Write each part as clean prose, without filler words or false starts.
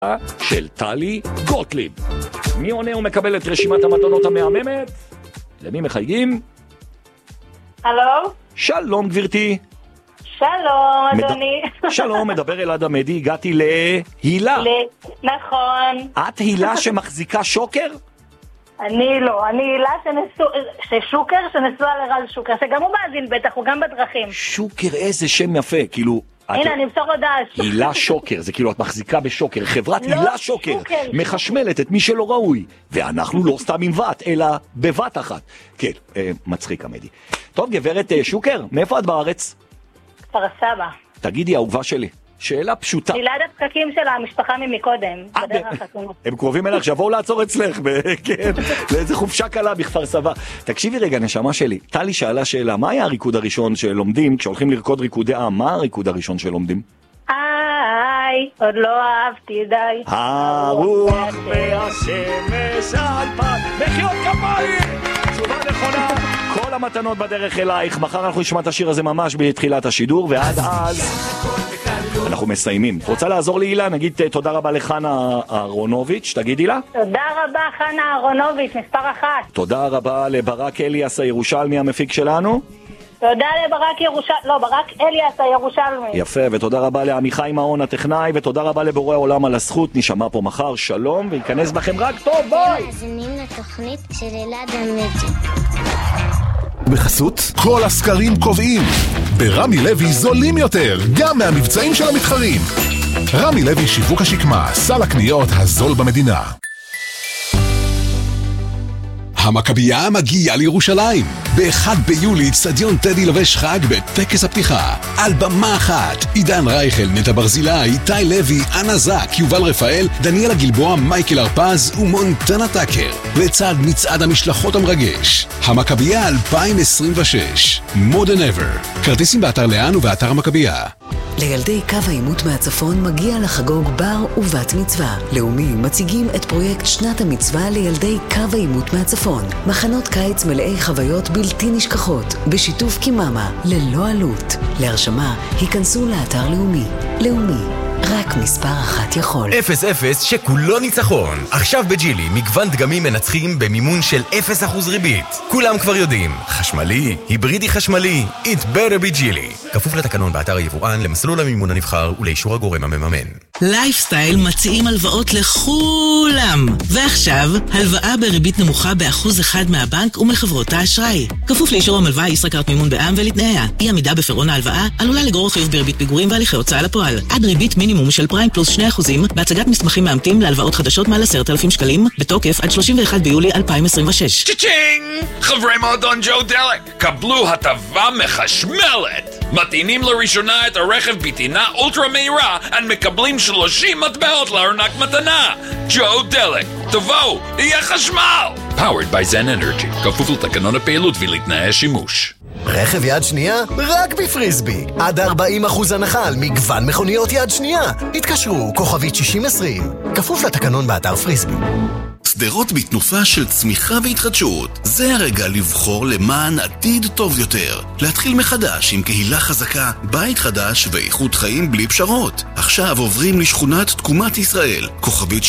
של טלי גוטליב. מי עונה ומקבל את רשימת המתנות המהממת? למי מחייגים? הלו? שלום גברתי. שלום אדוני. שלום, מדבר אלעד עמדי, הגעתי להילה. נכון. את הילה שמחזיקה שוקר? אני לא, אני הילה ששוקר שנשואה לרז שוקר, שגם הוא מאזין בטח, הוא גם בדרכים. שוקר, איזה שם יפה, כאילו... הנה, אני אמסור הודעה. הילה שוקר, זה כאילו את מחזיקה בשוקר, חברת הילה שוקר, מחשמלת את מי שלא ראוי, ואנחנו לא סתם עם בת, אלא בבת אחת. כן, מצחיק עמדי. טוב, גברת שוקר, מאיפה את בארץ? כפר סבא. תגידי, אהובה שלי, שאלה פשוטה. ליד הפקקים של המשפחה ממקודם, בדרך החתונה. הם קרובים אליך, שבואו לעצור אצלך, כן, לאיזה חופשה קלה בכפר סבא. תקשיבי רגע, נשמה שלי, טלי שאלה שאלה, מה היה הריקוד הראשון שלומדים, כשהולכים לרקוד ריקודי עם, מה הריקוד הראשון שלומדים? עוד לא אהבתי די. הרוח והשמש על פת, מחיאות כפיים! תשובה נכונה, כל המתנות בדרך אלייך, מחר אנחנו נשמע את השיר הזה ממש בתחילת השידור, ועד אז... אנחנו מסיימים. רוצה לעזור לי הילה? נגיד תודה רבה לחנה אהרונוביץ', תגידי לה. תודה רבה חנה אהרונוביץ', מספר 1. תודה רבה לברק אליאס הירושלמי המפיק שלנו. תודה ברק אליאס הירושלמי. יפה, ותודה רבה לעמיחי מעון הטכנאי, ותודה רבה לבורא העולם על הזכות. נשמע פה מחר, שלום, ויכנס בכם רק טוב, ביי! מאזינים לתוכנית של אלעד עמדי. בחסות כל הסקרים קובעים ברמי לוי זולים יותר גם מהמבצעים של המתחרים. רמי לוי שיווק השקמה, סל הקניות הזול במדינה. המכבייה מגיעה לירושלים. ב-1 ביולי אצטדיון טדי לובש חג בטקס הפתיחה. על במה אחת, עידן רייכל, נטע ברזילי, איתי לוי, אנה זק, יובל רפאל, דניאלה גלבוע, מייקל הרפז ומונטנה טאקר. לצד מצעד המשלחות המרגש. המכבייה 2026. More than ever. כרטיסים באתר לאן ובאתר המכבייה. לילדי קו העימות מהצפון מגיע לחגוג בר ובת מצווה. לאומי מציגים את פרויקט שנת המצווה לילדי קו העימות מהצפון. מחנות קיץ מלאי חוויות בלתי נשכחות, בשיתוף קיממה, ללא עלות. להרשמה, היכנסו לאתר לאומי. לאומי, רק מספר 1 יכול. 0-0 שכולו ניצחון. עכשיו בג'ילי, מגוון דגמים מנצחים במימון של 0% ריבית. כולם כבר יודעים, חשמלי, היברידי חשמלי, it better be ג'ילי. כפוף לתקנון באתר היבואן, למסלול המימון הנבחר ולאישור הגורם המממן. לייפסטייל מציעים הלוואות לכולם. ועכשיו, הלוואה בריבית נמוכה ב1% מהבנק ומחברות האשראי. כפוף לאישור המלווה, ישראכרט מימון בע"מ ולתנאיה. אי עמידה בפירעון ההלוואה עלולה לגרור חיוב בריבית פיגורים והליכי הוצאה לפועל. עד ריבית מינימום של פריים פלוס 2% בהצגת מסמכים מאמתים להלוואות חדשות מעל 10,000 שקלים, בתוקף עד 31 ביולי 2026. צ'צ'ינג! חברי מועדון ג'ו דלק, קבלו הטבה מחשמלת! מטעינים לראשונה את הרכב בטעינה אולטרה מהירה, ומקבלים 30 מטבעות לארנק מתנה. ג'ו דלק, תבואו, יהיה חשמל! Powered by Zen Energy, כפוף לתקנון הפעילות ולתנאי השימוש. רכב יד שנייה? רק בפריסבי. עד 40% הנחה על מגוון מכוניות יד שנייה. התקשרו, כוכבית 6020. כפוף לתקנון באתר פריסבי. סדרות בתנופה של צמיחה והתחדשות. זה הרגע לבחור למען עתיד טוב יותר. להתחיל מחדש עם קהילה חזקה, בית חדש ואיכות חיים בלי פשרות. עכשיו עוברים לשכונת תקומת ישראל, כוכבית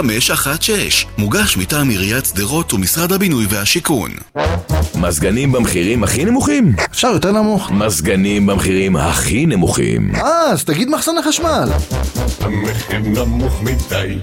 8516. מוגש מטעם עיריית סדרות ומשרד הבינוי והשיכון. מזגנים במחירים הכי נמוכים? אפשר יותר נמוך. מזגנים במחירים הכי נמוכים. אז תגיד מחסן החשמל. המחיר נמוך מדי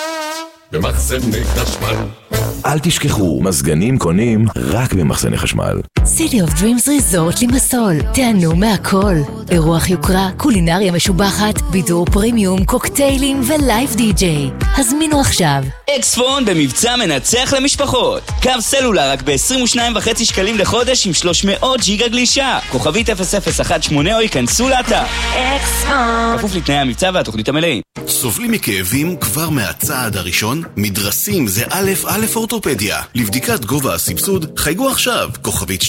במחסני חשמל. אל תשכחו, מזגנים קונים רק במחסני חשמל. City of Dreams Resort לימסול, תענו מהכל. אירוח יוקרה, קולינריה משובחת, בידור פרימיום, קוקטיילים ולייב די-ג'יי. הזמינו עכשיו. אקספון במבצע מנצח למשפחות. קו סלולר רק ב-22.5 שקלים לחודש עם 300 ג'יגה גלישה. כוכבית 0018 או ייכנסו לאתר. אקספון. כפוף לתנאי המבצע והתוכנית המלאים. סובלים מכאבים כבר מהצעד הראשון? מדרסים זה א' אורתופדיה. לבדיקת גובה הסבסוד, חייגו עכשיו, כוכבית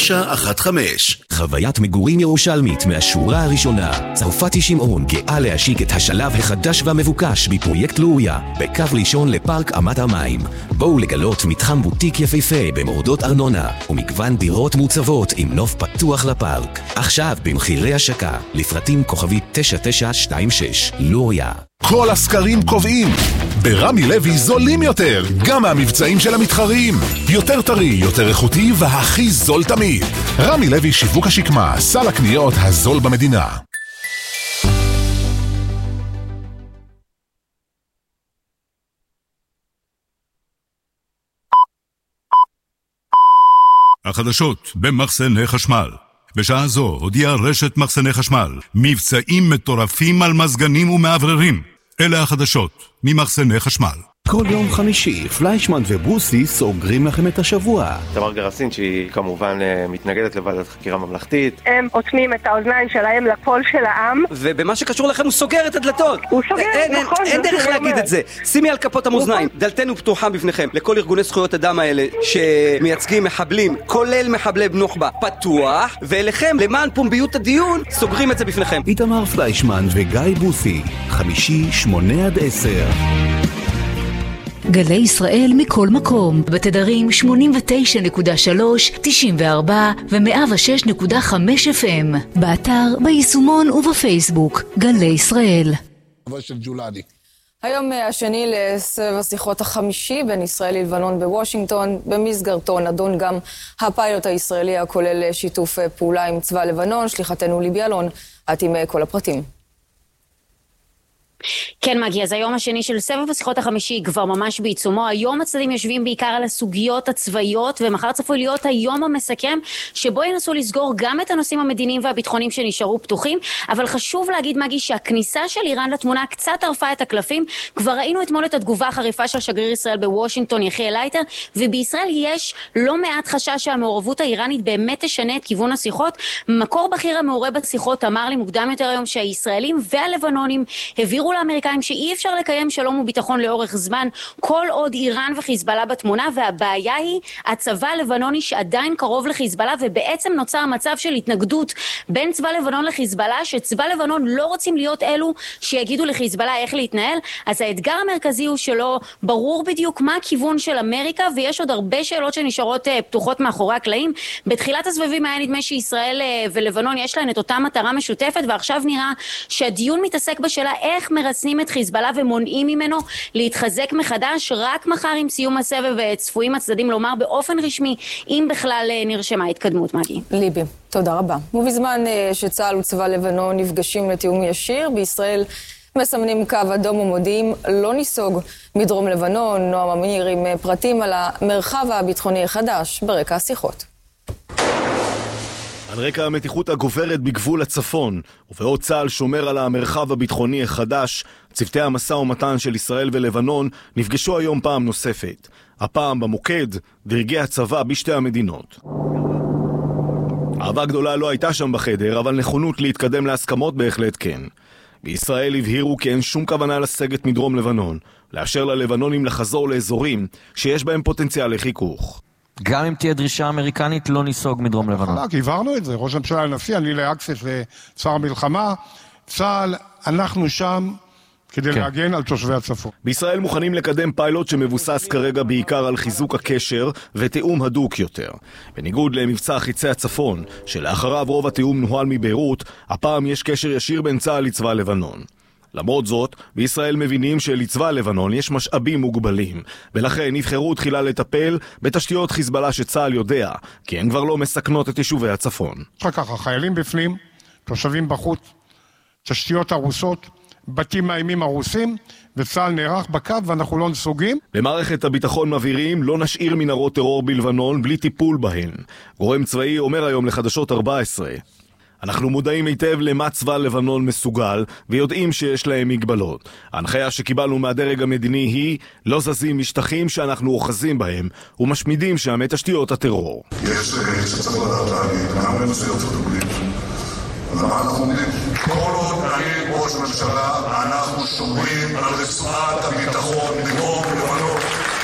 2915. חוויית מגורים ירושלמית מהשורה הראשונה. צרפתי שמעון גאה להשיק את השלב החדש והמבוקש בפרויקט לוריה, בקו ראשון לפ פארק אמת המים. בואו לגלות מתחם בוטיק יפהפה במורדות ארנונה, ומגוון דירות מוצבות עם נוף פתוח לפארק. עכשיו במחירי השקה, לפרטים כוכבי 9926, לוריה. כל הסקרים קובעים, ברמי לוי זולים יותר, גם מהמבצעים של המתחרים. יותר טרי, יותר איכותי והכי זול תמיד. רמי לוי שיווק השקמה, סל הקניות הזול במדינה. החדשות במחסני חשמל. בשעה זו הודיעה רשת מחסני חשמל מבצעים מטורפים על מזגנים ומעבררים. אלה החדשות ממחסני חשמל. כל יום חמישי, פליישמן ובוסי סוגרים לכם את השבוע. תמר גרסין, שהיא כמובן מתנגדת לוועדת חקירה ממלכתית. הם עוטמים את האוזניים שלהם לקול של העם. ובמה שקשור לכם הוא סוגר את הדלתות. הוא סוגר, נכון. אין דרך להגיד את זה. שימי על כפות המאזניים. דלתנו פתוחה בפניכם. לכל ארגוני זכויות אדם האלה שמייצגים מחבלים, כולל מחבלי בנוח'בה, פתוח. ואליכם, למען פומביות הדיון, סוגרים את זה בפניכם. איתמר פליישמן וגיא בוסי, חמישי 8-10. גלי ישראל מכל מקום, בתדרים 89.3, 94 ו-106.5 FM, באתר, ביישומון ובפייסבוק, גלי ישראל. היום השני לסבב השיחות החמישי בין ישראל ללבנון בוושינגטון, במסגרתו נדון גם הפיילוט הישראלי הכולל שיתוף פעולה עם צבא לבנון. שליחתנו ליבי אלון, את עם כל הפרטים. כן, מגי, אז היום השני של סבב השיחות החמישי כבר ממש בעיצומו. היום הצדדים יושבים בעיקר על הסוגיות הצבאיות, ומחר צפוי להיות היום המסכם, שבו ינסו לסגור גם את הנושאים המדיניים והביטחוניים שנשארו פתוחים. אבל חשוב להגיד, מגי, שהכניסה של איראן לתמונה קצת ערפה את הקלפים. כבר ראינו אתמול את התגובה החריפה של שגריר ישראל בוושינגטון, יחיאל לייטר, ובישראל יש לא מעט חשש שהמעורבות האיראנית באמת תשנה את כיוון השיחות. מקור בכיר המעורה בשיחות אמר לי מוקדם יותר היום שהישראלים והלבנונים הביאו לאמריקאים שאי אפשר לקיים שלום וביטחון לאורך זמן כל עוד איראן וחיזבאללה בתמונה, והבעיה היא הצבא הלבנוני שעדיין קרוב לחיזבאללה, ובעצם נוצר מצב של התנגדות בין צבא לבנון לחיזבאללה, שצבא לבנון לא רוצים להיות אלו שיגידו לחיזבאללה איך להתנהל. אז האתגר המרכזי הוא שלא ברור בדיוק מה הכיוון של אמריקה, ויש עוד הרבה שאלות שנשארות פתוחות מאחורי הקלעים. בתחילת הסבבים היה נדמה שישראל ולבנון יש להן את אותה מטרה משותפת, ועכשיו נראה שהדיון מתעסק בשאלה איך מרסנים את חיזבאללה ומונעים ממנו להתחזק מחדש. רק מחר עם סיום הסבב צפויים הצדדים לומר באופן רשמי אם בכלל נרשמה התקדמות. מגי. ליבי, תודה רבה. ובזמן שצה"ל וצבא לבנון נפגשים לתיאום ישיר, בישראל מסמנים קו אדום ומודיעים לא ניסוג מדרום לבנון. נועם אמיר עם פרטים על המרחב הביטחוני החדש ברקע השיחות. על רקע המתיחות הגוברת בגבול הצפון, ובעוד צה"ל שומר על המרחב הביטחוני החדש, צוותי המשא ומתן של ישראל ולבנון נפגשו היום פעם נוספת. הפעם במוקד, דרגי הצבא בשתי המדינות. אהבה גדולה לא הייתה שם בחדר, אבל נכונות להתקדם להסכמות בהחלט כן. בישראל הבהירו כי אין שום כוונה לסגת מדרום לבנון, לאשר ללבנונים לחזור לאזורים שיש בהם פוטנציאל לחיכוך. גם אם תהיה דרישה אמריקנית, לא ניסוג מדרום לבנון. הבהרנו את זה, ראש הממשלה הנשיא, אני לאקסס לשר המלחמה, צה"ל, אנחנו שם כדי להגן על תושבי הצפון. בישראל מוכנים לקדם פיילוט שמבוסס כרגע בעיקר על חיזוק הקשר ותיאום הדוק יותר. בניגוד למבצע חיצי הצפון, שלאחריו רוב התיאום נוהל מביירות, הפעם יש קשר ישיר בין צה"ל לצבא לבנון. למרות זאת, בישראל מבינים שלצבא לבנון יש משאבים מוגבלים, ולכן נבחרו תחילה לטפל בתשתיות חיזבאללה שצה"ל יודע, כי הן כבר לא מסכנות את יישובי הצפון. ככה, חיילים בפנים, תושבים בחוץ, תשתיות הרוסות, בתים מאיימים הרוסים, וצה"ל נערך בקו ואנחנו לא נסוגים. במערכת הביטחון מבהירים לא נשאיר מנהרות טרור בלבנון בלי טיפול בהן. גורם צבאי אומר היום לחדשות 14. אנחנו מודעים היטב למה צבא לבנון מסוגל, ויודעים שיש להם מגבלות. ההנחיה שקיבלנו מהדרג המדיני היא לא זזים משטחים שאנחנו אוחזים בהם, ומשמידים שם את תשתיות הטרור. יש שצריך לדעת להגיד, גם לנושא ארצות הברית, אז מה אנחנו אומרים? כל עוד אני ראש הממשלה, אנחנו שומרים על רצועת הביטחון בדרום לבנון.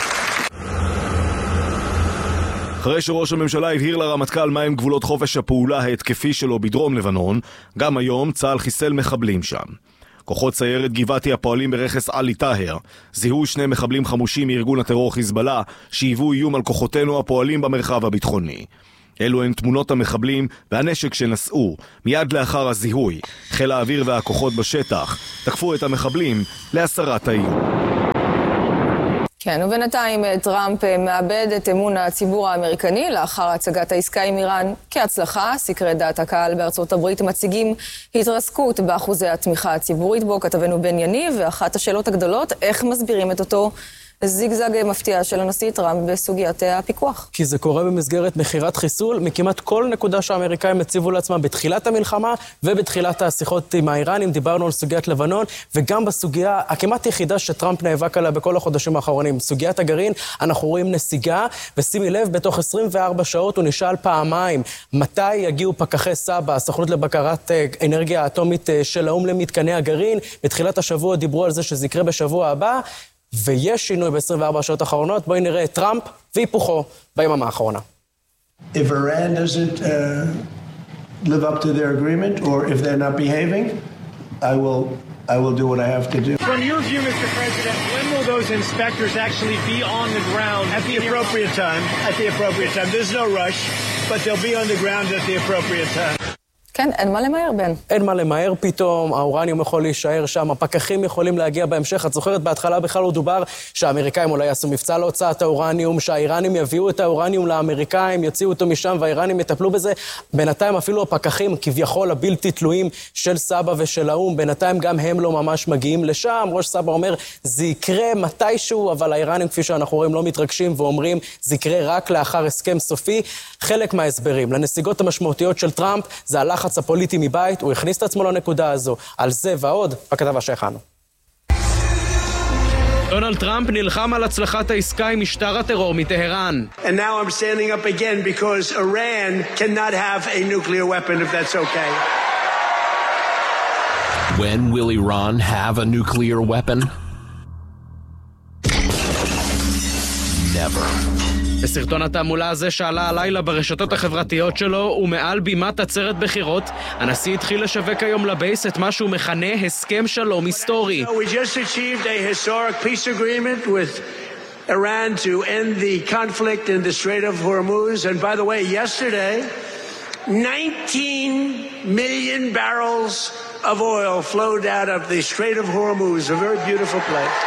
אחרי שראש הממשלה הבהיר לרמטכ"ל מהם גבולות חופש הפעולה ההתקפי שלו בדרום לבנון, גם היום צה"ל חיסל מחבלים שם. כוחות סיירת גבעתי הפועלים ברכס עלי טאהר זיהו 2 מחבלים חמושים מארגון הטרור חיזבאללה שהיוו איום על כוחותינו הפועלים במרחב הביטחוני. אלו הן תמונות המחבלים והנשק שנשאו. מיד לאחר הזיהוי, חיל האוויר והכוחות בשטח תקפו את המחבלים להסרת האיום. כן, ובינתיים טראמפ מאבד את אמון הציבור האמריקני לאחר הצגת העסקה עם איראן כהצלחה. סקרי דעת הקהל בארצות הברית מציגים התרסקות באחוזי התמיכה הציבורית בו. כתבנו בן יניב, ואחת השאלות הגדולות, איך מסבירים את אותו זיגזג מפתיע של הנשיא טראמפ בסוגיית הפיקוח. כי זה קורה במסגרת מחירת חיסול מכמעט כל נקודה שהאמריקאים הציבו לעצמם בתחילת המלחמה ובתחילת השיחות עם האיראנים. דיברנו על סוגיית לבנון וגם בסוגיה הכמעט יחידה שטראמפ נאבק עליה בכל החודשים האחרונים, סוגיית הגרעין. אנחנו רואים נסיגה, ושימי לב, בתוך 24 שעות הוא נשאל פעמיים מתי יגיעו פקחי סבא, הסוכנות לבקרת אנרגיה אטומית של האו"ם למתקני הגרעין. בתחילת השבוע דיברו על זה שזה יקרה בשבוע הבא, ויש שינוי ב-24 השעות האחרונות. בואי נראה את טראמפ והיפוכו ביממה האחרונה. If Iran doesn't live up to their agreement or if they're not behaving, I will do what I have to do. From your view, Mr. President, when will those inspectors actually be on the ground at the appropriate time? At the appropriate time. There's no rush, but they'll be on the ground at the appropriate time. כן, אין מה למהר, בן. אין מה למהר פתאום, האורניום יכול להישאר שם, הפקחים יכולים להגיע בהמשך. את זוכרת, בהתחלה בכלל לא דובר שהאמריקאים אולי יעשו מבצע להוצאת האורניום, שהאיראנים יביאו את האורניום לאמריקאים, יוציאו אותו משם והאיראנים יטפלו בזה. בינתיים אפילו הפקחים, כביכול הבלתי תלויים של סבא ושל האו"ם, בינתיים גם הם לא ממש מגיעים לשם. ראש סבא אומר, זה יקרה מתישהו, אבל האיראנים, כפי שאנחנו רואים, לא מתרגשים ואומרים, זה יקרה רק לאחר הסכם סופי. חלק מההסברים לנסיגות המשמעותיות של טראמפ זה הלחץ הפוליטי מבית, הוא הכניס את עצמו לנקודה הזו. על זה ועוד, בכתבה שהכנו. דונלד טראמפ נלחם על הצלחת העסקה עם משטר הטרור מטהרן. And now I'm standing up again because Iran cannot have a nuclear weapon if that's okay. When will Iran have a nuclear weapon? Never. בסרטון התעמולה הזה שעלה הלילה ברשתות החברתיות שלו ומעל בימת עצרת בחירות, הנשיא התחיל לשווק היום לבייס את מה שהוא מכנה הסכם שלום היסטורי. We just achieved a historic peace agreement with Iran to end the conflict in the Strait of Hormuz. And by the way, yesterday, 19 million barrels of oil flowed out of the Strait of Hormuz, a very beautiful place.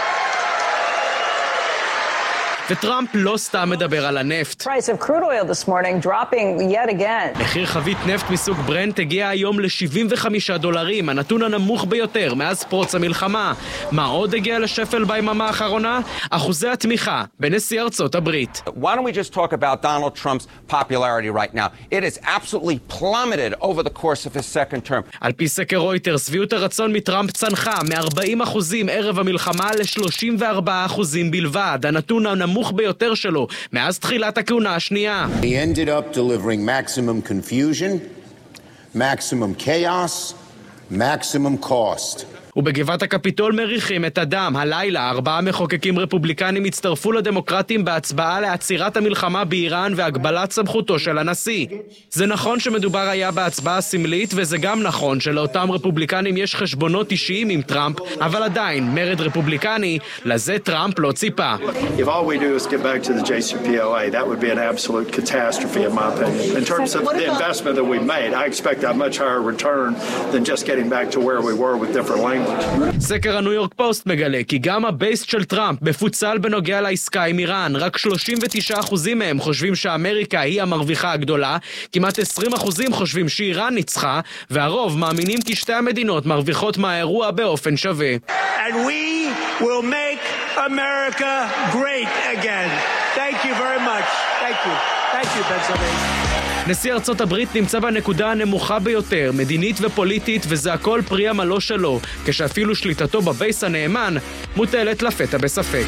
וטראמפ לא סתם מדבר על הנפט. Price of crude oil this morning dropping yet again. מחיר חבית נפט מסוג ברנט הגיע היום ל$75, הנתון הנמוך ביותר מאז פרוץ המלחמה. מה עוד הגיע לשפל ביממה האחרונה? אחוזי התמיכה בנשיא ארצות הברית. Why don't we just talk about Donald Trump's popularity right now? It has absolutely plummeted over the course of his second term. על פי סקר רויטרס, שביעות הרצון מטראמפ צנחה מ-40% ערב המלחמה ל-34% בלבד, הנתון הנמוך ביותר שלו מאז תחילת הכהונה השנייה. He ended up delivering maximum confusion, maximum chaos, maximum cost. ובגבעת הקפיטול מריחים את הדם. הלילה 4 מחוקקים רפובליקנים הצטרפו לדמוקרטים בהצבעה לעצירת המלחמה באיראן והגבלת סמכותו של הנשיא. זה נכון שמדובר היה בהצבעה סמלית, וזה גם נכון שלאותם רפובליקנים יש חשבונות אישיים עם טראמפ, אבל עדיין מרד רפובליקני, לזה טראמפ לא ציפה. If all we do is get back to the JCPOA, that would be an absolute catastrophe in my opinion. In terms of the investment that we made, I expect a much higher return than just getting back to where we were with different languages. סקר הניו יורק פוסט מגלה כי גם הבייס של טראמפ מפוצל בנוגע לעסקה עם איראן. רק 39% מהם חושבים שאמריקה היא המרוויחה הגדולה, כמעט 20% חושבים שאיראן ניצחה, והרוב מאמינים כי שתי המדינות מרוויחות מהאירוע באופן שווה. And we will make America great again. Thank you very much. Thank you. Thank you, Pennsylvania. נשיא ארצות הברית נמצא בנקודה הנמוכה ביותר, מדינית ופוליטית, וזה הכל פרי עמלו שלו, כשאפילו שליטתו בבייס הנאמן מוטלת לפתע בספק.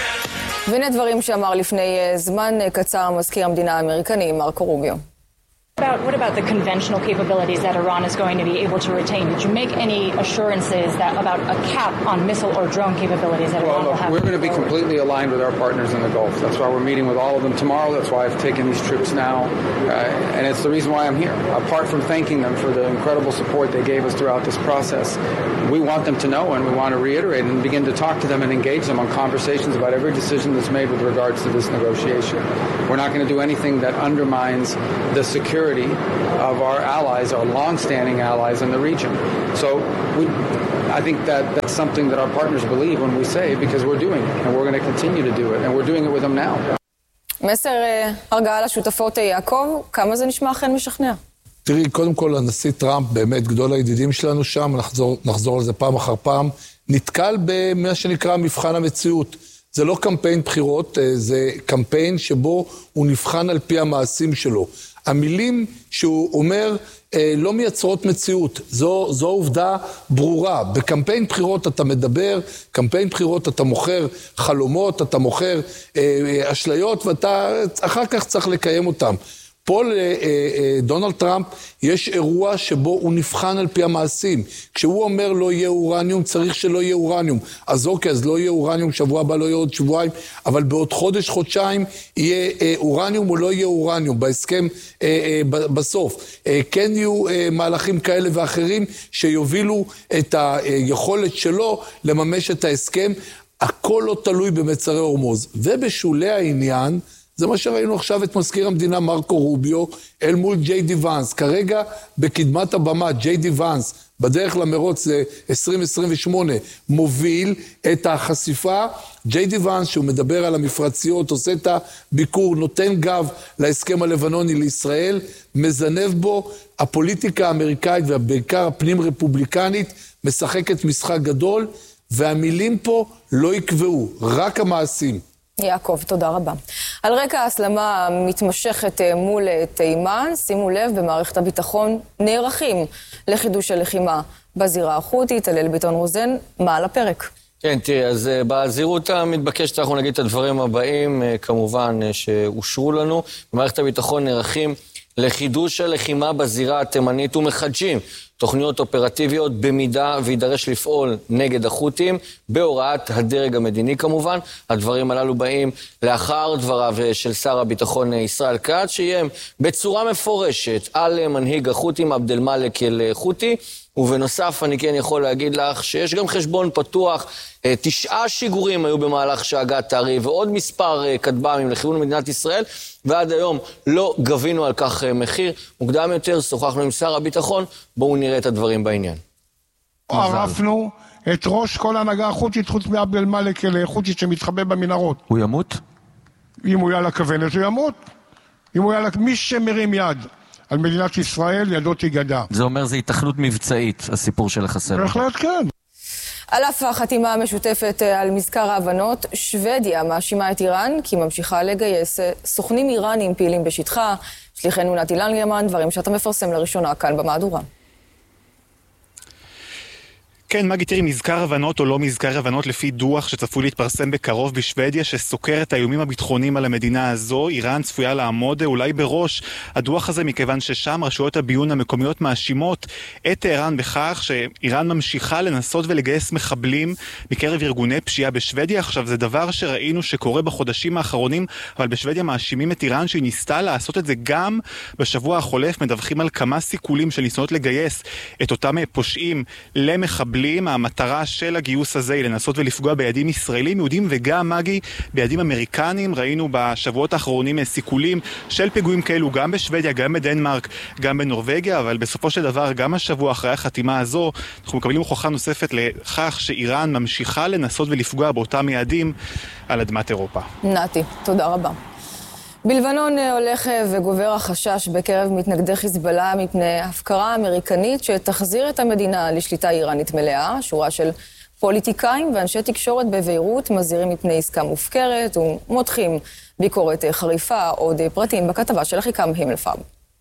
והנה דברים שאמר לפני זמן קצר מזכיר המדינה האמריקני מרקו רוביו. What about the conventional capabilities that Iran is going to be able to retain? Did you make any assurances about a cap on missile or drone capabilities that Iran will have? We're going to be completely aligned with our partners in the Gulf. That's why we're meeting with all of them tomorrow. That's why I've taken these trips now. And it's the reason why I'm here. Apart from thanking them for the incredible support they gave us throughout this process, we want them to know and we want to reiterate and begin to talk to them and engage them on conversations about every decision that's made with regards to this negotiation. We're not going to do anything that undermines the security of our allies, our long-standing allies in the region. So I think that's something that our partners believe when we say it, because we're doing it, and we're going to continue to do it, and we're doing it with them now. מסר הרגעה לשותפות יעקב, כמה זה נשמע אכן משכנע? תראי, קודם כל הנשיא טראמפ, באמת גדול הידידים שלנו שם, נחזור על זה פעם אחר פעם, נתקל במה שנקרא מבחן המציאות. זה לא קמפיין בחירות, זה קמפיין שבו הוא נבחן על פי המעשים שלו. המילים שהוא אומר לא מייצרות מציאות, זו עובדה ברורה. בקמפיין בחירות אתה מדבר, קמפיין בחירות אתה מוכר חלומות, אתה מוכר אשליות, ואתה אחר כך צריך לקיים אותם. פה לדונלד טראמפ יש אירוע שבו הוא נבחן על פי המעשים. כשהוא אומר לא יהיה אורניום, צריך שלא יהיה אורניום. אז אוקיי, אז לא יהיה אורניום, שבוע הבא לא יהיה עוד שבועיים, אבל בעוד חודש, חודשיים, יהיה אורניום או לא יהיה אורניום, בהסכם בסוף. כן יהיו מהלכים כאלה ואחרים שיובילו את היכולת שלו לממש את ההסכם. הכל לא תלוי במצרי הורמוז. ובשולי העניין, זה מה שראינו עכשיו את מזכיר המדינה מרקו רוביו אל מול ג'יי די ואנס. כרגע בקדמת הבמה ג'יי די ואנס בדרך למרוץ 2028 מוביל את החשיפה. ג'יי די ואנס שהוא מדבר על המפרציות, עושה את הביקור, נותן גב להסכם הלבנוני לישראל, מזנב בו. הפוליטיקה האמריקאית ובעיקר הפנים רפובליקנית משחקת משחק גדול, והמילים פה לא יקבעו, רק המעשים. יעקב, תודה רבה. על רקע ההסלמה המתמשכת מול תימן, שימו לב, במערכת הביטחון נערכים לחידוש הלחימה בזירה החותית. הלל ביטון רוזן, מה על הפרק? כן, תראי, אז בזהירות המתבקשת אנחנו נגיד את הדברים הבאים, כמובן שאושרו לנו. במערכת הביטחון נערכים לחידוש הלחימה בזירה התימנית ומחדשים תוכניות אופרטיביות במידה וידרש לפעול נגד החות'ים בהוראת הדרג המדיני כמובן. הדברים הללו באים לאחר דבריו של שר הביטחון ישראל כץ, שאיים בצורה מפורשת על מנהיג החות'ים עבד אל-מאלק אל-חות'י. ובנוסף אני כן יכול להגיד לך שיש גם חשבון פתוח, 9 שיגורים היו במהלך שהגת הארי ועוד מספר כטב"מים לכיוון מדינת ישראל, ועד היום לא גבינו על כך מחיר. מוקדם יותר שוחחנו עם שר הביטחון, בואו נראה את הדברים בעניין. ערפנו את ראש כל ההנהגה החות'ית חוץ מעבד אל-מאלק אל-חות'י שמתחבא במנהרות. הוא ימות? אם הוא היה לכוונת הוא ימות. אם הוא היה מי שמרים יד על מדינת ישראל, ידו תיגדע. זה אומר זה התכנות מבצעית, הסיפור של לחסל. בהחלט כן. על אף החתימה המשותפת על מזכר ההבנות, שוודיה מאשימה את איראן כי ממשיכה לגייס סוכנים איראנים פעילים בשטחה. שליחנו נתי לנגרמן, דברים שאתה מפרסם לראשונה כאן במהדורה. כן, מגי, תראי, מזכר הבנות או לא מזכר הבנות לפי דוח שצפוי להתפרסם בקרוב בשוודיה שסוקר את האיומים הביטחוניים על המדינה הזו. איראן צפויה לעמוד אולי בראש הדוח הזה, מכיוון ששם רשויות הביון המקומיות מאשימות את טהרן בכך שאיראן ממשיכה לנסות ולגייס מחבלים מקרב ארגוני פשיעה בשוודיה. עכשיו, זה דבר שראינו שקורה בחודשים האחרונים, אבל בשוודיה מאשימים את איראן שהיא ניסתה לעשות את זה גם בשבוע החולף. מדווחים על כמה סיכולים של ניסיונות לגייס את אותם פושעים למחבלים. המטרה של הגיוס הזה היא לנסות ולפגוע ביעדים ישראלים, יהודים וגם מגי ביעדים אמריקנים. ראינו בשבועות האחרונים סיכולים של פיגועים כאלו גם בשוודיה, גם בדנמרק, גם בנורווגיה, אבל בסופו של דבר גם השבוע אחרי החתימה הזו אנחנו מקבלים הוכחה נוספת לכך שאיראן ממשיכה לנסות ולפגוע באותם יעדים על אדמת אירופה. נתי, תודה רבה. בלבנון הולך וגובר החשש בקרב מתנגדי חיזבאללה מפני הפקרה אמריקנית שתחזיר את המדינה לשליטה איראנית מלאה. שורה של פוליטיקאים ואנשי תקשורת בביירות מזהירים מפני עסקה מופקרת ומותחים ביקורת חריפה. עוד פרטים בכתבה של אחיקם הימלפרב.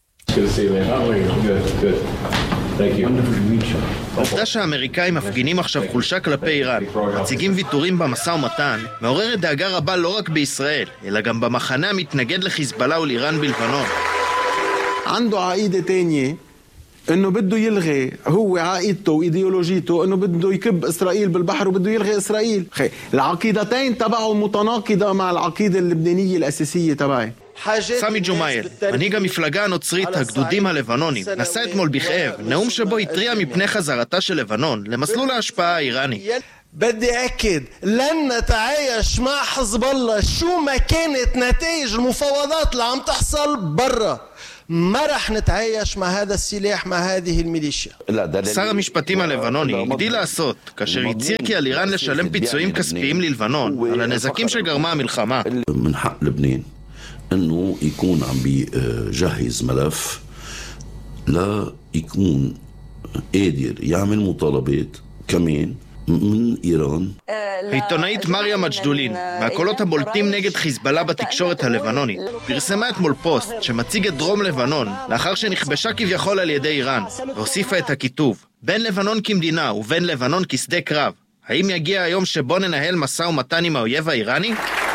העובדה שהאמריקאים מפגינים עכשיו חולשה כלפי איראן, מציגים ויתורים במשא ומתן, מעוררת דאגה רבה לא רק בישראל, אלא גם במחנה המתנגד לחיזבאללה ולאיראן בלבנון. عنده عقيدة تانية انه بده يلغي هو عقيدته وايديولوجيته انه بده يكب اسرائيل بالبحر وبده يلغي اسرائيل. العقيدتين تبعه מתנاقضة مع العقيدة اللبنانية الأساسية تبعي. סמי ג'ומאייל, מנהיג המפלגה הנוצרית הגדודים הלבנונים, נשא אתמול בכאב נאום שבו התריע מפני חזרתה של לבנון למסלול ההשפעה האיראני. بدي أكد لن نتعايش مع حزب الله شو ما كانت نتائج المفاوضات اللي عم تحصل برا. ما رح نتعايش مع هذا السلاح مع هذه الميليشيا. שר המשפטים הלבנוני הגדיל לעשות כאשר הצהיר כי על איראן לשלם פיצויים כספיים ללבנון על הנזקים שגרמה המלחמה. من حق لبنان انه يكون عم بيجهز ملف لا يكون قادر يعمل مطالبات كمان من איראן. העיתונאית מריה מג'דולין, מהקולות הבולטים נגד חיזבאללה בתקשורת הלבנונית, פרסמה אתמול פוסט שמציג את דרום לבנון לאחר שנכבשה כביכול על ידי איראן, והוסיפה את הכיתוב: בין לבנון כמדינה ובין לבנון כשדה קרב, האם יגיע היום שבו ננהל משא ומתן עם האויב האיראני?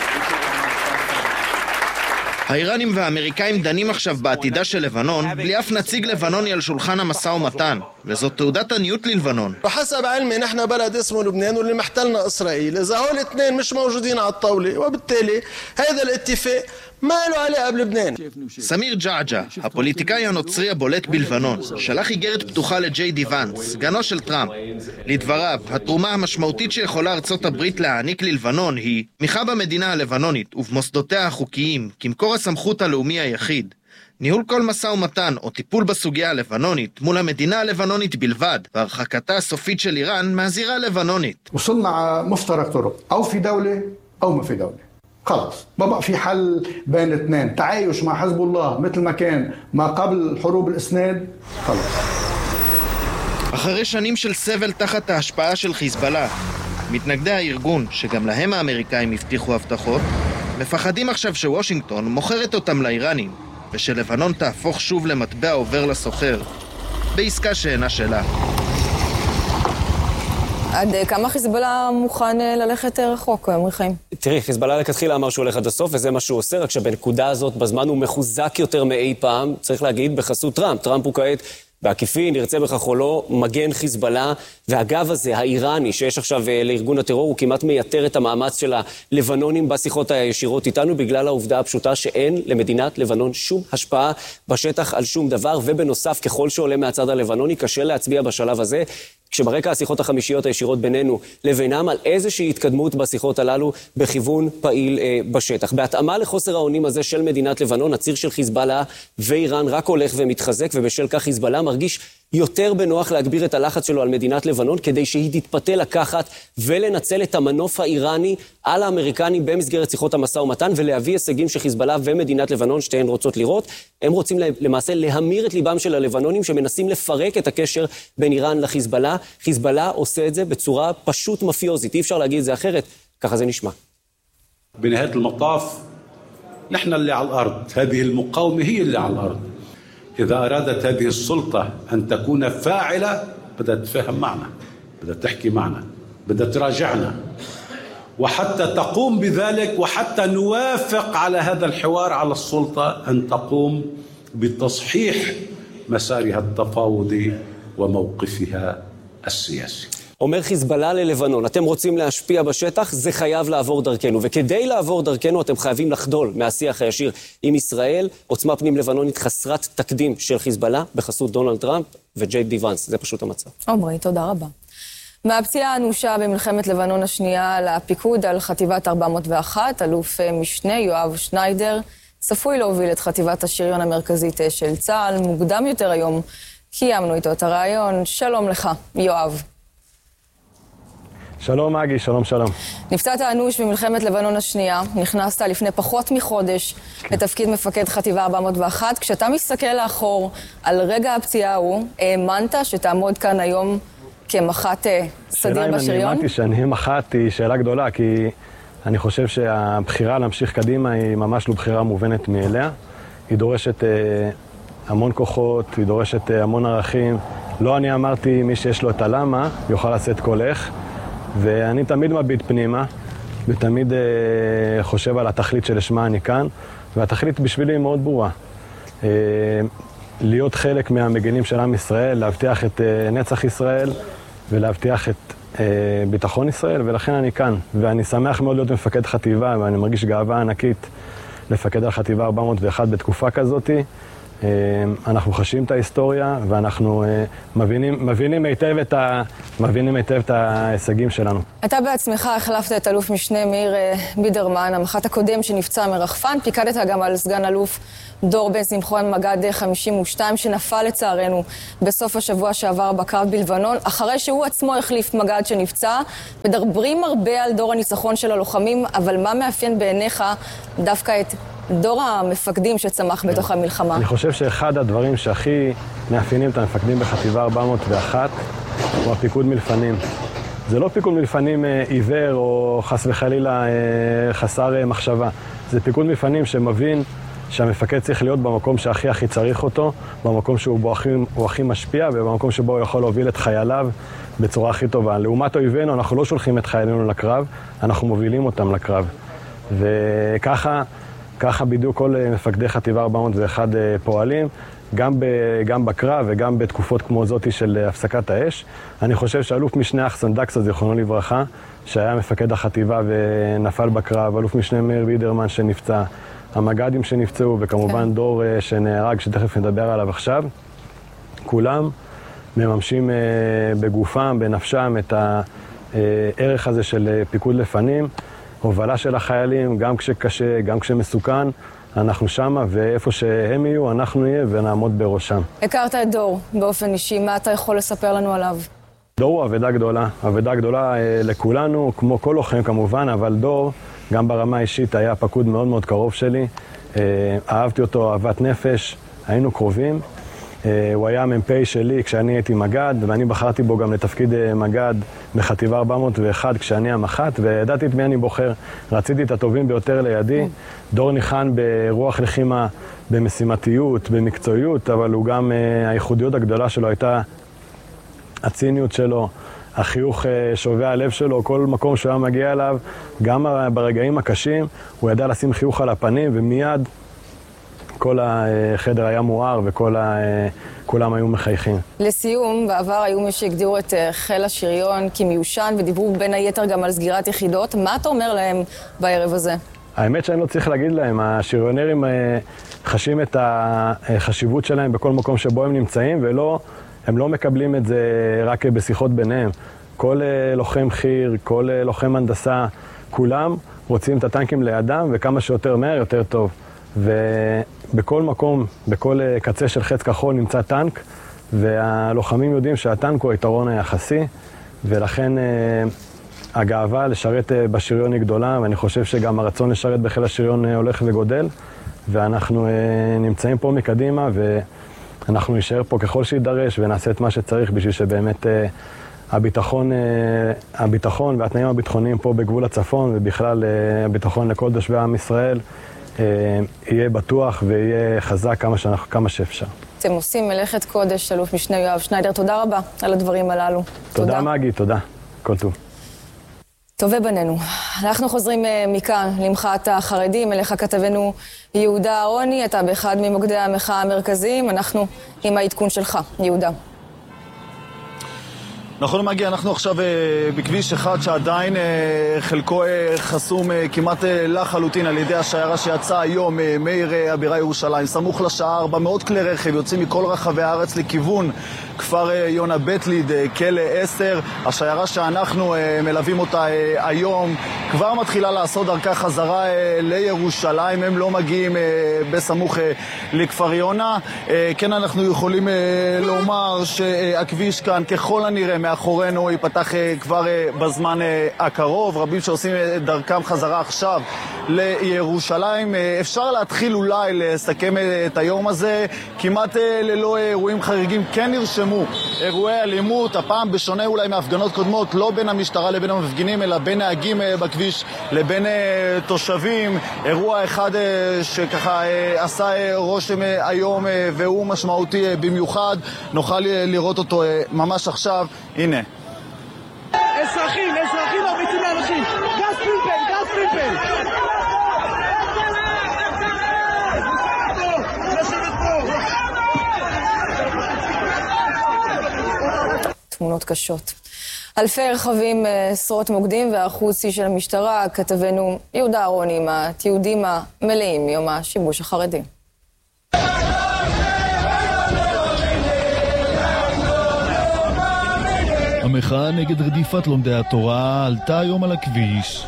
האיראנים והאמריקאים דנים עכשיו בעתידה של לבנון בלי אף נציג לבנוני על שולחן המשא ומתן, וזאת תעודת עניות ללבנון. وحسب علمي نحن بلد اسمه لبنان واللي محتلنا إسرائيل. إذا هول الاثنين مش موجودين على الطاولة وبالتالي هذا الاتفاق ما له علاقة بلبنان. סמיר ג'עג'ה, הפוליטיקאי הנוצרי הבולט בלבנון, שלח איגרת פתוחה לג'יי די ואנס, סגנו של טראמפ. לדבריו, התרומה המשמעותית שיכולה ארצות הברית להעניק ללבנון היא תמיכה במדינה הלבנונית ובמוסדותיה החוקיים כמקור הסמכות הלאומי היחיד, ניהול כל משא ומתן או טיפול בסוגיה הלבנונית מול המדינה הלבנונית בלבד, והרחקתה הסופית של איראן מהזירה הלבנונית. وصلنا مفترق طرق أو في دولة أو ما في دولة. خلاص ما بقى في حل بين الاثنين. تعايش مع حزب الله مثل ما كان ما قبل حروب الإسناد. خلاص. אחרי שנים של סבל תחת ההשפעה של חיזבאללה, מתנגדי הארגון, שגם להם האמריקאים הבטיחו הבטחות, מפחדים עכשיו שוושינגטון מוכרת אותם לאיראנים, ושלבנון תהפוך שוב למטבע עובר לסוחר, בעסקה שאינה שלה. עד כמה חיזבאללה מוכן ללכת רחוק, אמרי חיים? תראי, חיזבאללה לכתחילה אמר שהוא הולך עד הסוף, וזה מה שהוא עושה, רק שבנקודה הזאת בזמן הוא מחוזק יותר מאי פעם, צריך להגיד, בחסות טראמפ. טראמפ הוא כעת בעקיפין, נרצה בכך או לא, מגן חיזבאללה, והגב הזה, האיראני, שיש עכשיו לארגון הטרור, הוא כמעט מייתר את המאמץ של הלבנונים בשיחות הישירות איתנו, בגלל העובדה הפשוטה שאין למדינת לבנון שום השפעה בשטח על שום דבר, ובנוסף, ככל שעולה מהצד הלבנוני, קשה להצביע בשלב הזה, כשברקע השיחות החמישיות הישירות בינינו לבינם על איזושהי התקדמות בשיחות הללו בכיוון פעיל בשטח. בהתאמה לחוסר האונים הזה של מדינת לבנון, הציר של חיזבאללה ואיראן רק הולך ומתחזק, ובשל כך חיזבאללה מרגיש יותר בנוח להגביר את הלחץ שלו על מדינת לבנון, כדי שהיא תתפתה לקחת ולנצל את המנוף האיראני על האמריקנים במסגרת שיחות המשא ומתן, ולהביא הישגים שחיזבאללה ומדינת לבנון שתיהן רוצות לראות. הם רוצים למעשה להמיר את ליבם של הלבנונים שמנסים לפרק את הקשר בין איראן לחיזבאללה. חיזבאללה עושה את זה בצורה פשוט מפיוזית, אי אפשר להגיד את זה אחרת, ככה זה נשמע. בנהاية المطاف نحن اللي على الأرض، هذه المقاومة هي اللي على الأرض. إذا أرادت هذه السلطة أن تكون فاعلة بدها تتفاهم معنا، بدها تحكي معنا، بدها تراجعنا، وحتى تقوم بذلك وحتى نوافق على هذا الحوار على السلطة أن تقوم بتصحيح مسارها التفاوضي وموقفها السياسي. אומר חיזבאללה ללבנון, אתם רוצים להשפיע בשטח, זה חייב לעבור דרכנו, וכדי לעבור דרכנו אתם חייבים לחדול מהשיח הישיר עם ישראל. עוצמה פנים לבנונית חסרת תקדים של חיזבאללה בחסות דונלד טראמפ וג'יי די ואנס, זה פשוט המצב. עומרי, תודה רבה. מהפציעה האנושה במלחמת לבנון השנייה לפיקוד על חטיבת 401, אלוף משנה יואב שניידר צפוי להוביל את חטיבת השריון המרכזית של צה"ל. מוקדם יותר היום קיימנו איתו את הרעיון. שלום לך, יואב. שלום מגי, שלום שלום. נפצעת אנוש במלחמת לבנון השנייה, נכנסת לפני פחות מחודש לתפקיד מפקד חטיבה 401. כשאתה מסתכל לאחור על רגע הפציעה ההוא, האמנת שתעמוד כאן היום כמח"ט סדיר בשריון? שאלה אם אני האמנתי שאני מח"ט היא שאלה גדולה, כי אני חושב שהבחירה להמשיך קדימה היא ממש לא בחירה מובנת מאליה. היא דורשת המון כוחות, היא דורשת המון ערכים. לא אני אמרתי, מי שיש לו את הלמה יוכל לשאת כל איך. ואני תמיד מביט פנימה, ותמיד חושב על התכלית שלשמה אני כאן, והתכלית בשבילי היא מאוד ברורה. להיות חלק מהמגנים של עם ישראל, להבטיח את נצח ישראל ולהבטיח את ביטחון ישראל, ולכן אני כאן. ואני שמח מאוד להיות מפקד חטיבה, ואני מרגיש גאווה ענקית לפקד על חטיבה 401 בתקופה כזאת. אנחנו חשים את ההיסטוריה, ואנחנו מבינים היטב את ההישגים שלנו. אתה בעצמך החלפת את אלוף משנה מאיר בידרמן, המח"ט הקודם שנפצע מרחפן, פיקדת גם על סגן אלוף דור בן שמחון, מג"ד 52, שנפל לצערנו בסוף השבוע שעבר בקרב בלבנון, אחרי שהוא עצמו החליף מג"ד שנפצע. מדברים הרבה על דור הניצחון של הלוחמים, אבל מה מאפיין בעיניך דווקא את דור המפקדים שצמח בתוך המלחמה? אני חושב שאחד הדברים שהכי מאפיינים את המפקדים בחטיבה 401 הוא הפיקוד מלפנים. זה לא פיקוד מלפנים עיוור או חס וחלילה חסר מחשבה. זה פיקוד מלפנים שמבין שהמפקד צריך להיות במקום שהכי צריך אותו, במקום שהוא הכי משפיע ובמקום שבו הוא יכול להוביל את חייליו בצורה הכי טובה. לעומת אויבינו, אנחנו לא שולחים את חיילינו לקרב, אנחנו מובילים אותם לקרב. וככה בדיוק כל מפקדי חטיבה 401 פועלים, גם בקרב וגם בתקופות כמו זאתי של הפסקת האש. אני חושב שאלוף משנה אחסן דקסה, זיכרונו לברכה, שהיה מפקד החטיבה ונפל בקרב, אלוף משנה מאיר בידרמן שנפצע, המג"דים שנפצעו, וכמובן דור שנהרג, שתכף נדבר עליו עכשיו, כולם מממשים בגופם, בנפשם, את הערך הזה של פיקוד לפנים, הובלה של החיילים, גם כשקשה, גם כשמסוכן, אנחנו שמה, ואיפה שהם יהיו, אנחנו נהיה ונעמוד בראשם. הכרת את דור באופן אישי, מה אתה יכול לספר לנו עליו? דור הוא אבדה גדולה לכולנו, כמו כל לוחם כמובן, אבל דור, גם ברמה האישית, היה פקוד מאוד מאוד קרוב שלי. אהבתי אותו, אהבת נפש, היינו קרובים. הוא היה מ"פ שלי כשאני הייתי מג"ד, ואני בחרתי בו גם לתפקיד מג"ד בחטיבה 401 כשאני המח"ט, וידעתי את מי אני בוחר. רציתי את הטובים ביותר לידי. דור ניחן ברוח לחימה, במשימתיות, במקצועיות, אבל הוא גם, הייחודיות הגדולה שלו הייתה הציניות שלו, החיוך שובה הלב שלו, כל מקום שהוא היה מגיע אליו, גם ברגעים הקשים, הוא ידע לשים חיוך על הפנים, ומיד כל החדר היה מואר וכולם היו מחייכים. לסיום, בעבר היו מי שהגדירו את חיל השריון כמיושן, ודיברו בין היתר גם על סגירת יחידות. מה אתה אומר להם בערב הזה? האמת שאני לא צריך להגיד להם, השריונרים חשים את החשיבות שלהם בכל מקום שבו הם נמצאים, הם לא מקבלים את זה רק בשיחות ביניהם. כל לוחם חי"ר, כל לוחם הנדסה, כולם רוצים את הטנקים לידם, וכמה שיותר מהר יותר טוב. ובכל מקום, בכל קצה של חץ כחול נמצא טנק, והלוחמים יודעים שהטנק הוא היתרון היחסי, ולכן הגאווה לשרת בשריון היא גדולה, ואני חושב שגם הרצון לשרת בחיל השריון הולך וגודל, ואנחנו נמצאים פה מקדימה, ואנחנו נשאר פה ככל שידרש, ונעשה את מה שצריך בשביל שבאמת הביטחון והתנאים הביטחוניים פה בגבול הצפון, ובכלל הביטחון לכל תושבי עם ישראל, יהיה בטוח ויהיה חזק כמה שאפשר. אתם עושים מלאכת קודש, אלוף משנה יואב שניידר. תודה רבה על הדברים הללו. תודה מגי, תודה. כל טוב. טובי בנינו. אנחנו חוזרים מכאן למחאת החרדים, אליך כתבנו יהודה אהרוני, אתה באחד ממוקדי המחאה המרכזיים, אנחנו עם העדכון שלך, יהודה. נכון מגי, אנחנו עכשיו בכביש אחד שעדיין חלקו חסום כמעט לחלוטין על ידי השיירה שיצאה היום מעיר הבירה ירושלים. סמוך לשעה 4 מאות כלי רכב יוצאים מכל רחבי הארץ לכיוון כפר יונה בית ליד, כלא 10. השיירה שאנחנו מלווים אותה היום כבר מתחילה לעשות דרכה חזרה לירושלים. הם לא מגיעים בסמוך לכפר יונה. כן, אנחנו יכולים לומר שהכביש כאן ככל הנראה מאחורינו ייפתח כבר בזמן הקרוב. רבים שעושים דרכם חזרה עכשיו לירושלים. אפשר להתחיל אולי לסכם את היום הזה כמעט ללא אירועים חריגים. כן נרשמו אירועי אלימות, הפעם בשונה אולי מהפגנות קודמות, לא בין המשטרה לבין המפגינים, אלא בין נהגים בכביש לבין תושבים. אירוע אחד שככה עשה רושם היום והוא משמעותי במיוחד, נוכל לראות אותו ממש עכשיו. הנה. אזרחים מרביצים לאנשים. גז פלפל. תמונות קשות. אלפי רכבים, עשרות מוקדים והחוץ של המשטרה, כתבנו יהודה אהרוני עם התיעודים המלאים מיום השיבוש החרדי. המחאה נגד רדיפת לומדי התורה עלתה היום על הכביש.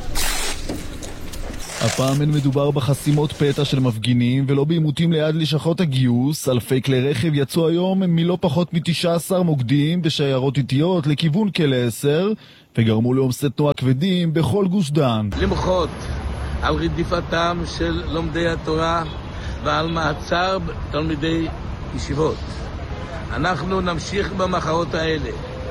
הפעם אין מדובר בחסימות פתע של מפגינים ולא בעימותים ליד לשכות הגיוס. אלפי כלי רכב יצאו היום מלא פחות מ-19 מוקדים בשיירות איטיות לכיוון כלא 10 וגרמו לעומסי תנועה כבדים בכל גוש דן. למחות על רדיפתם של לומדי התורה ועל מעצר תלמידי ישיבות. אנחנו נמשיך במחאות האלה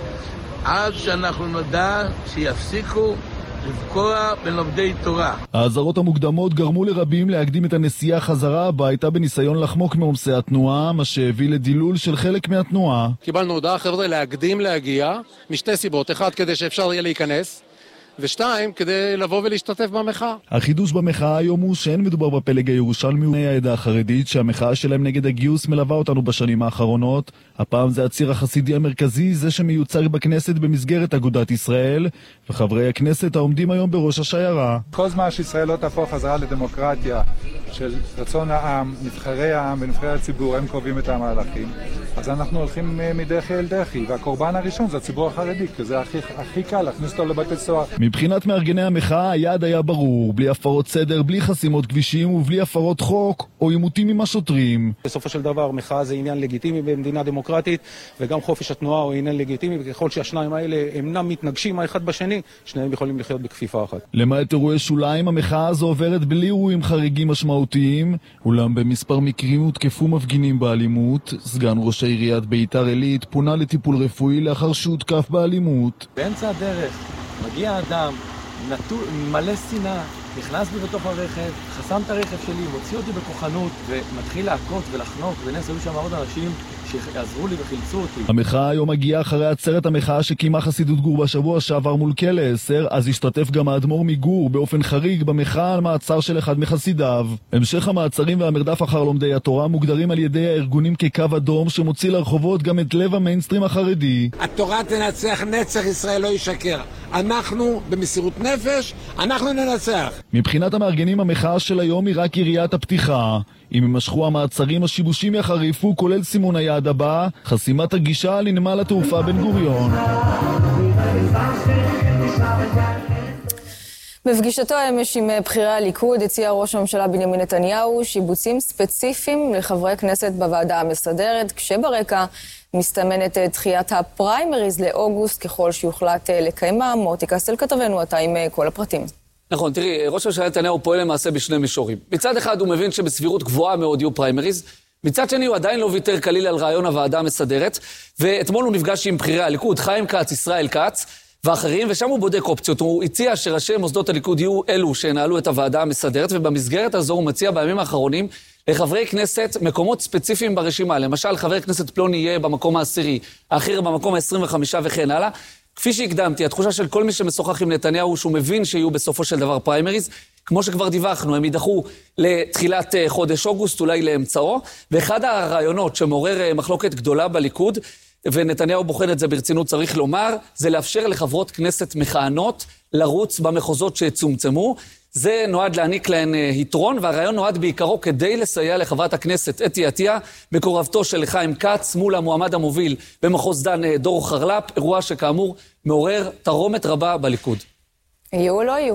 עד שאנחנו נדע שיפסיקו לפגוע בלומדי תורה. האזהרות המוקדמות גרמו לרבים להקדים את הנסיעה חזרה הביתה בניסיון לחמוק מעומסי התנועה, מה שהביא לדילול של חלק מהתנועה. קיבלנו הודעה חבר'ה להקדים להגיע משתי סיבות: אחד, כדי שאפשר יהיה להיכנס, ושתיים, כדי לבוא ולהשתתף במחאה. החידוש במחאה היום הוא שאין מדובר בפלג הירושלמי ובני העדה החרדית, שהמחאה שלהם נגד הגיוס מלווה אותנו בשנים האחרונות. הפעם זה הציר החסידי המרכזי, זה שמיוצג בכנסת במסגרת אגודת ישראל, וחברי הכנסת העומדים היום בראש השיירה. כל זמן שישראל לא תהפוך חזרה לדמוקרטיה של רצון העם, נבחרי העם ונבחרי הציבור, הם קובעים את המהלכים, אז אנחנו הולכים מדחי אל דחי, והקורבן הראשון זה הציבור החרדי, כי זה הכי קל להכניס אותו לבתי סוהר. מבחינת מארגני המחאה היעד היה ברור: בלי הפרות סדר, בלי חסימות כבישים ובלי הפרות חוק או עימותים עם השוטרים. בסופו של דבר מחאה זה עניין לגיטימי במדינה דמוקרטית, וגם חופש התנועה הוא עניין לגיטימי, וככל שהשניים האלה אינם מתנגשים האחד בשני, שניהם יכולים לחיות בכפיפה אחת. למעט אירועי שוליים, המחאה הזו עוברת בלי אירועים חריגים משמעותיים, אולם במספר מקרים הותקפו מפגינים באלימות. סגן ראש עיריית ביתר עילית פונה לטיפול רפואי לאחר שהותקף באלימות. באמצע הדרך מגיע אדם מלא שנאה, נכנס בי בתוך הרכב, חסם את הרכב שלי, מוציא אותי בכוחנות ומתחיל להכות ולחנוק, ונס היו שם עוד אנשים שעזרו לי וחילצו אותי. המחאה היום מגיעה אחרי עצרת המחאה שקיימה חסידות גור בשבוע שעבר מול כלא 10, אז השתתף גם האדמו"ר מגור באופן חריג במחאה על מעצר של אחד מחסידיו. המשך המעצרים והמרדף אחר לומדי התורה מוגדרים על ידי הארגונים כקו אדום שמוציא לרחובות גם את לב המיינסטרים החרדי. התורה תנצח, נצח ישראל לא ישקר. אנחנו במסירות נפש, אנחנו ננצח. מבחינת המארגנים, המחאה של היום היא רק יריית הפתיחה. אם ימשכו המעצרים, השיבושים יחריפו, כולל סימון היעד הבא, חסימת הגישה לנמל התעופה בן גוריון. בפגישתו אמש עם בכירי הליכוד הציע ראש הממשלה בנימין נתניהו שיבוצים ספציפיים לחברי כנסת בוועדה המסדרת, כשברקע מסתמנת דחיית הפריימריז לאוגוסט ככל שיוחלט לקיימה. מוטי קסטל כתבנו עתה עם כל הפרטים. נכון, תראי, ראש הממשלה נתניהו פועל למעשה בשני מישורים. מצד אחד הוא מבין שבסבירות גבוהה מאוד יהיו פריימריז, מצד שני הוא עדיין לא ויתר כליל על רעיון הוועדה המסדרת, ואתמול הוא נפגש עם בכירי הליכוד, חיים כץ, ישראל כץ ואחרים, ושם הוא בודק אופציות. הוא הציע שראשי מוסדות הליכוד יהיו אלו שינהלו את הוועדה המסדרת, ובמסגרת הזו הוא מציע בימים האחרונים לחברי כנסת מקומות ספציפיים ברשימה. למשל, חבר כנסת פלוני יהיה במקום העשירי, האחר במקום ה-25 וכן הלאה. כפי שהקדמתי, התחושה של כל מי שמשוחח עם נתניהו שהוא מבין שיהיו בסופו של דבר פריימריז, כמו שכבר דיווחנו, הם יידחו לתחילת חודש אוגוסט, אולי לאמצעו, ואחד הרעיונות שמעורר מחלוקת גדולה בליכוד, ונתניהו בוחן את זה ברצינות צריך לומר, זה לאפשר לחברות כנסת מכהנות לרוץ במחוזות שצומצמו. זה נועד להעניק להן יתרון, והרעיון נועד בעיקרו כדי לסייע לחברת הכנסת אתי עטיה בקורבתו של חיים כץ מול המועמד המוביל במחוז דן דור חרל"פ, אירוע שכאמור מעורר תרומת רבה בליכוד. יהיו או לא יהיו?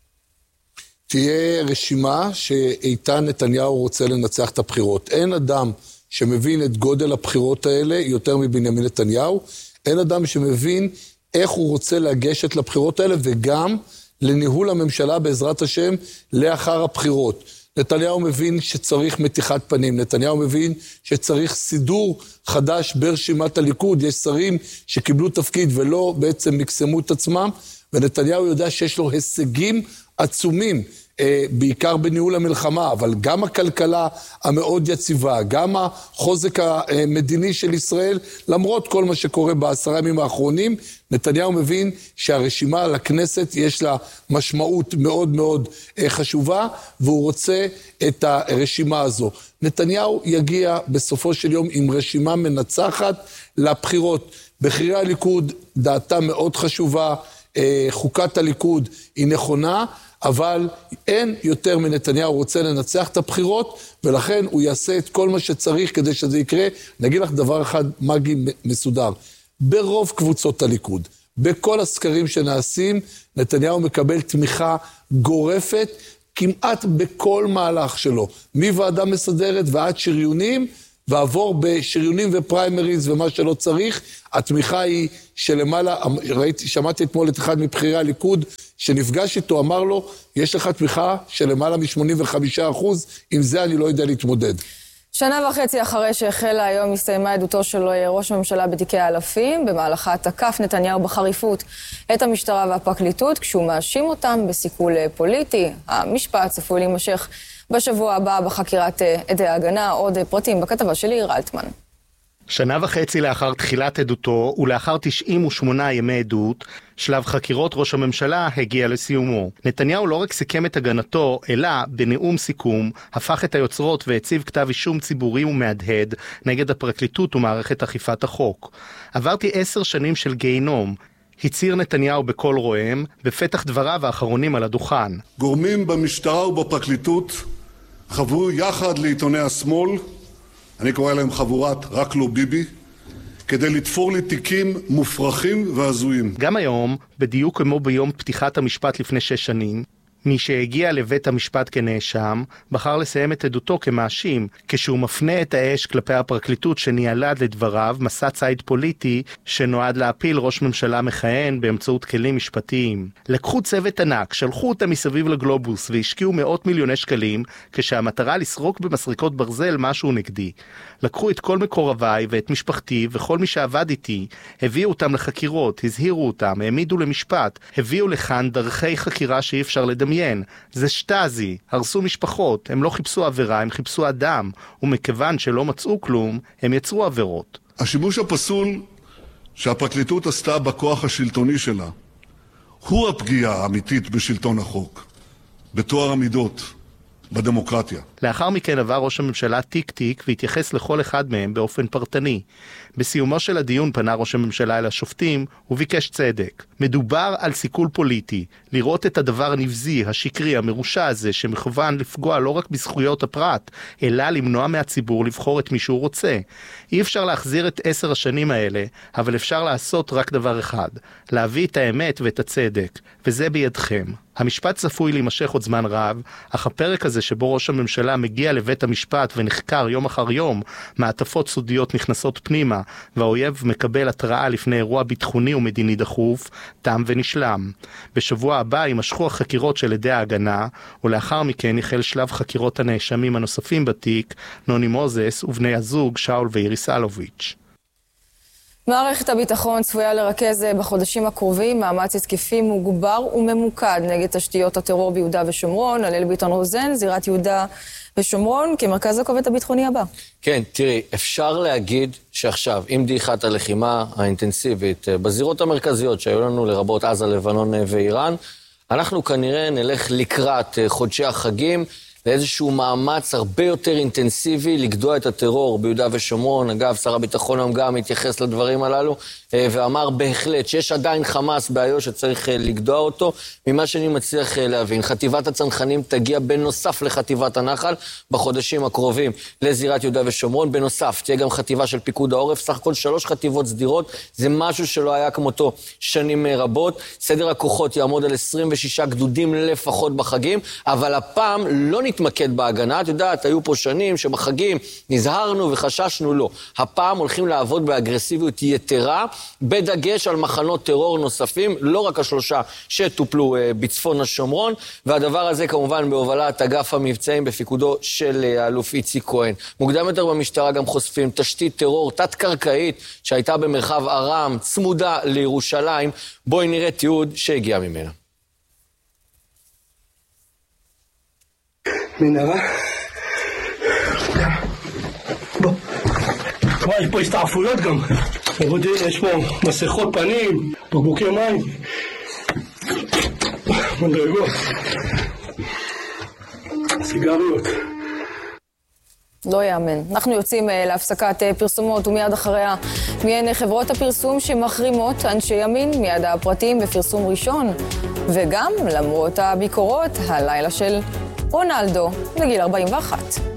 תהיה רשימה שאיתן נתניהו רוצה לנצח את הבחירות. אין אדם שמבין את גודל הבחירות האלה יותר מבנימין נתניהו, אין אדם שמבין איך הוא רוצה לגשת לבחירות האלה וגם לניהול הממשלה בעזרת השם לאחר הבחירות. נתניהו מבין שצריך מתיחת פנים, נתניהו מבין שצריך סידור חדש ברשימת הליכוד, יש שרים שקיבלו תפקיד ולא בעצם מקסמו את עצמם, ונתניהו יודע שיש לו הישגים עצומים, בעיקר בניהול המלחמה, אבל גם הכלכלה המאוד יציבה, גם החוזק המדיני של ישראל, למרות כל מה שקורה ב10 ימים האחרונים, נתניהו מבין שהרשימה לכנסת יש לה משמעות מאוד מאוד חשובה, והוא רוצה את הרשימה הזו. נתניהו יגיע בסופו של יום עם רשימה מנצחת לבחירות. בכירי הליכוד, דעתה מאוד חשובה, חוקת הליכוד היא נכונה, אבל אין יותר מנתניהו רוצה לנצח את הבחירות, ולכן הוא יעשה את כל מה שצריך כדי שזה יקרה. נגיד לך דבר אחד, מגי מסודר. ברוב קבוצות הליכוד, בכל הסקרים שנעשים, נתניהו מקבל תמיכה גורפת, כמעט בכל מהלך שלו, מוועדה מסדרת ועד שריונים, ועבור בשריונים ופריימריז ומה שלא צריך, התמיכה היא שלמעלה, שמעתי אתמול את אחד מבחירי הליכוד, שנפגש איתו, אמר לו, יש לך תמיכה שלמעלה מ-85%, עם זה אני לא יודע להתמודד. שנה וחצי אחרי שהחלה היום הסתיימה עדותו של ראש הממשלה בתיקי האלפים, במהלכה תקף נתניהו בחריפות את המשטרה והפרקליטות, כשהוא מאשים אותם בסיכול פוליטי. המשפט צפוי להימשך בשבוע הבא בחקירת עדי ההגנה. עוד פרטים בכתבה של יאיר אלטמן. שנה וחצי לאחר תחילת עדותו ולאחר 98 ימי עדות, שלב חקירות ראש הממשלה הגיע לסיומו. נתניהו לא רק סיכם את הגנתו, אלא בנאום סיכום הפך את היוצרות והציב כתב אישום ציבורי ומהדהד נגד הפרקליטות ומערכת אכיפת החוק. עברתי 10 שנים של גיהינום, הצהיר נתניהו בקול רועם בפתח דבריו האחרונים על הדוכן. גורמים במשטרה ובפרקליטות חברו יחד לעיתוני השמאל, אני קורא להם חבורת רק לא ביבי, כדי לתפור לי תיקים מופרכים והזויים. גם היום, בדיוק כמו ביום פתיחת המשפט לפני 6 שנים, מי שהגיע לבית המשפט כנאשם, בחר לסיים את עדותו כמאשים, כשהוא מפנה את האש כלפי הפרקליטות שניהלה לדבריו מסע ציד פוליטי שנועד להפיל ראש ממשלה מכהן באמצעות כלים משפטיים. לקחו צוות ענק, שלחו אותם מסביב לגלובוס והשקיעו מאות מיליוני שקלים, כשהמטרה לסרוק במסריקות ברזל משהו נגדי. לקחו את כל מקורביי ואת משפחתי וכל מי שעבד איתי, הביאו אותם לחקירות, הזהירו אותם, העמידו למשפט, הביאו לכאן דרכי חקירה שאי אפשר לדמיין. זה שטאזי, הרסו משפחות, הם לא חיפשו עבירה, הם חיפשו אדם, ומכיוון שלא מצאו כלום, הם יצרו עבירות. השימוש הפסול שהפרקליטות עשתה בכוח השלטוני שלה, הוא הפגיעה האמיתית בשלטון החוק, בתואר המידות, בדמוקרטיה. לאחר מכן עבר ראש הממשלה טיק טיק והתייחס לכל אחד מהם באופן פרטני. בסיומו של הדיון פנה ראש הממשלה אל השופטים וביקש צדק. מדובר על סיכול פוליטי, לראות את הדבר הנבזי, השקרי, המרושע הזה שמכוון לפגוע לא רק בזכויות הפרט, אלא למנוע מהציבור לבחור את מי שהוא רוצה. אי אפשר להחזיר את 10 השנים האלה, אבל אפשר לעשות רק דבר אחד, להביא את האמת ואת הצדק, וזה בידכם. המשפט צפוי להימשך עוד זמן רב, אך הפרק הזה שבו ראש הממשלה מגיע לבית המשפט ונחקר יום אחר יום, מעטפות סודיות נכנסות פנימה, והאויב מקבל התראה לפני אירוע ביטחוני ומדיני דחוף, תם ונשלם. בשבוע הבא יימשכו החקירות של עדי ההגנה, ולאחר מכן יחל שלב חקירות הנאשמים הנוספים בתיק, נוני מוזס ובני הזוג שאול ואיריס אלוביץ'. מערכת הביטחון צפויה לרכז בחודשים הקרובים מאמץ התקפי מוגבר וממוקד נגד תשתיות הטרור ביהודה ושומרון. הלל ביטון רוזן, זירת יהודה ושומרון, כמרכז הכובד הביטחוני הבא. כן, תראי, אפשר להגיד שעכשיו, עם דעיכת הלחימה האינטנסיבית בזירות המרכזיות שהיו לנו לרבות עזה, לבנון ואיראן, אנחנו כנראה נלך לקראת חודשי החגים, לאיזשהו מאמץ הרבה יותר אינטנסיבי לגדוע את הטרור ביהודה ושומרון. אגב, שר הביטחון היום גם התייחס לדברים הללו, ואמר בהחלט שיש עדיין חמאס באיו"ש שצריך לגדוע אותו. ממה שאני מצליח להבין, חטיבת הצנחנים תגיע בנוסף לחטיבת הנחל בחודשים הקרובים לזירת יהודה ושומרון. בנוסף, תהיה גם חטיבה של פיקוד העורף, סך הכל 3 חטיבות סדירות, זה משהו שלא היה כמותו שנים רבות. סדר הכוחות יעמוד על 26 גדודים לפחות בחגים, אבל הפעם לא נתמקד בהגנה. את יודעת, היו פה שנים שבחגים נזהרנו וחששנו, לא. הפעם הולכים לעבוד באגרסיביות יתרה, בדגש על מחנות טרור נוספים, לא רק 3 שטופלו בצפון השומרון, והדבר הזה כמובן בהובלת אגף המבצעים בפיקודו של האלוף איציק כהן. מוקדם יותר במשטרה גם חושפים תשתית טרור תת-קרקעית שהייתה במרחב ארם, צמודה לירושלים. בואי נראה תיעוד שהגיע ממנה. מנהרה. בוא. וואי, פה הסתעפויות גם. עבודי, יש פה מסכות פנים, בקבוקי מים. מדרגות. סיגריות. לא יאמן. אנחנו יוצאים להפסקת פרסומות ומיד אחריה מיהן חברות הפרסום שמחרימות אנשי ימין, מיד הפרטים בפרסום ראשון. וגם, למרות הביקורות, הלילה של רונלדו בגיל 41.